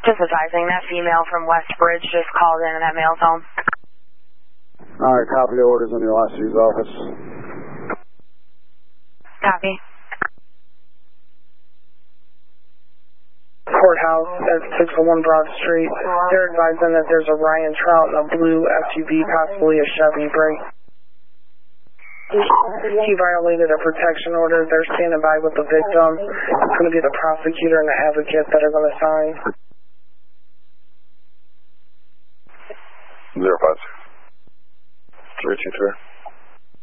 Just advising that female from Westbridge just called in that male's home. All right, copy the orders in the LSU's office. Copy. Courthouse at 601 Broad Street. They're advising that there's a Ryan Trout in a blue SUV, possibly a Chevy brake. He violated a protection order. They're standing by with the victim. It's going to be the prosecutor and the advocate that are going to sign. 056. 323.